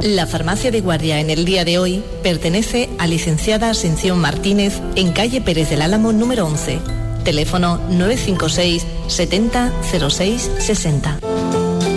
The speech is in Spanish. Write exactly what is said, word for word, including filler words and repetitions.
La farmacia de guardia en el día de hoy pertenece a licenciada Asención Martínez en calle Pérez del Álamo número once. Teléfono nueve cinco seis setenta cero seis sesenta.